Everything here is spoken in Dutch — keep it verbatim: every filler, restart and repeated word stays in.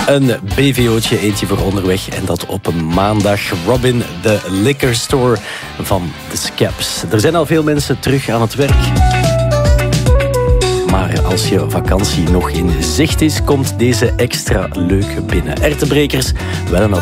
Een B V O'tje, eentje voor onderweg. En dat op een maandag. Robin, de Liquor Store van de Scaps. Er zijn al veel mensen terug aan het werk. Maar als je vakantie nog in zicht is, komt deze extra leuk binnen. Erwtenbrekers, wel een